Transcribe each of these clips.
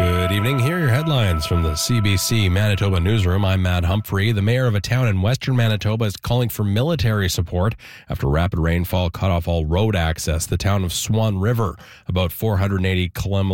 Good evening. Here are your headlines from the CBC Manitoba newsroom. I'm Matt Humphrey. The mayor of a town in western Manitoba is calling for military support after rapid rainfall cut off all road access. The town of Swan River, about 480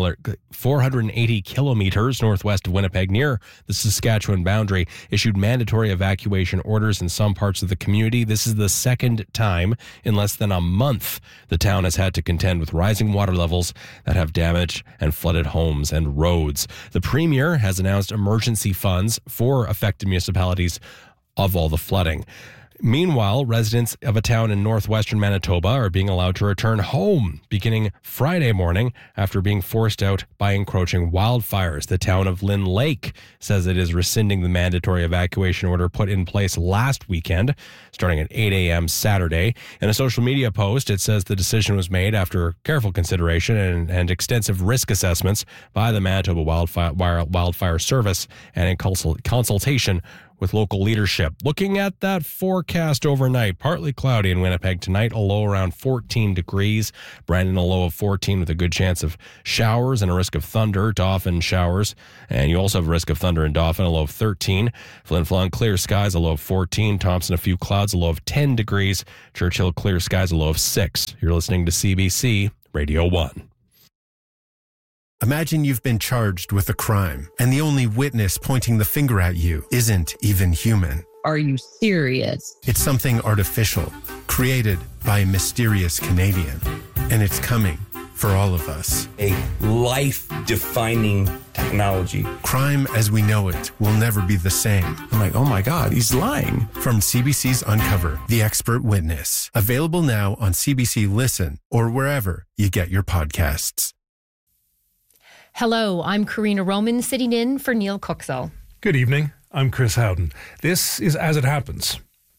kilometers northwest of Winnipeg, near the Saskatchewan boundary, issued mandatory evacuation orders in some parts of the community. This is the second time in less than a month the town has had to contend with rising water levels that have damaged and flooded homes and roads. The Premier has announced emergency funds for affected municipalities of all the flooding. Meanwhile, residents of a town in northwestern Manitoba are being allowed to return home beginning Friday morning after being forced out by encroaching wildfires. The town of Lynn Lake says it is rescinding the mandatory evacuation order put in place last weekend, starting at 8 a.m. Saturday. In a social media post, it says the decision was made after careful consideration and extensive risk assessments by the Manitoba Wildfire Service and in consultation with local leadership. Looking at that forecast overnight, partly cloudy in Winnipeg tonight, a low around 14 degrees. Brandon, a low of 14 with a good chance of showers and a risk of thunder. Dauphin showers, and you also have a risk of thunder in Dauphin, a low of 13. Flin Flon, clear skies, a low of 14. Thompson, a few clouds, a low of 10 degrees. Churchill, clear skies, a low of 6. You're listening to CBC Radio 1. Imagine you've been charged with a crime, and the only witness pointing the finger at you isn't even human. Are you serious? It's something artificial, created by a mysterious Canadian, and it's coming for all of us. A life-defining technology. Crime as we know it will never be the same. I'm like, oh my God, he's lying. From CBC's Uncover, The Expert Witness. Available now on CBC Listen or wherever you get your podcasts. Hello, I'm Karina Roman, sitting in for Neil Cookzell. Good evening. I'm Chris Howden. This is As It Happens.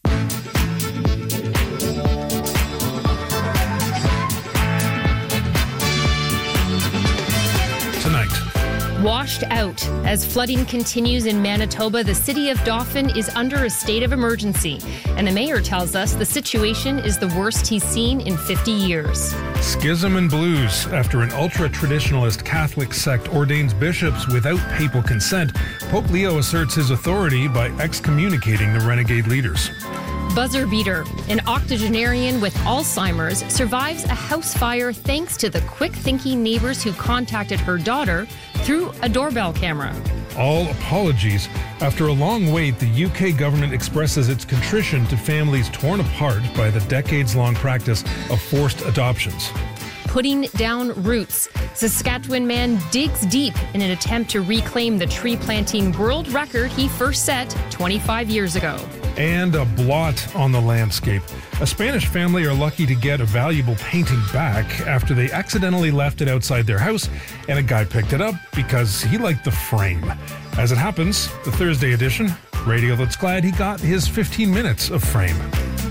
Tonight. Washed out. As flooding continues in Manitoba, the city of Dauphin is under a state of emergency. And the mayor tells us the situation is the worst he's seen in 50 years. Schism and blues. After an ultra-traditionalist Catholic sect ordains bishops without papal consent, Pope Leo asserts his authority by excommunicating the renegade leaders. Buzzer beater. An octogenarian with Alzheimer's survives a house fire thanks to the quick-thinking neighbors who contacted her daughter through a doorbell camera. All apologies. After a long wait, the UK government expresses its contrition to families torn apart by the decades-long practice of forced adoptions. Putting down roots. Saskatchewan man digs deep in an attempt to reclaim the tree planting world record he first set 25 years ago. And a blot on the landscape. A Spanish family are lucky to get a valuable painting back after they accidentally left it outside their house, and a guy picked it up because he liked the frame. As it happens, the Thursday edition, radio that's glad he got his 15 minutes of fame.